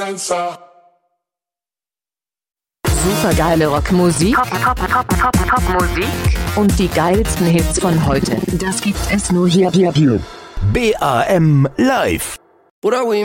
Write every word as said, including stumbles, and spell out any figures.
Supergeile Rockmusik, Pop, Pop, Pop, Pop, Popmusik und die geilsten Hits von heute. Das gibt es nur hier, hier, hier. B A M Live. What are we?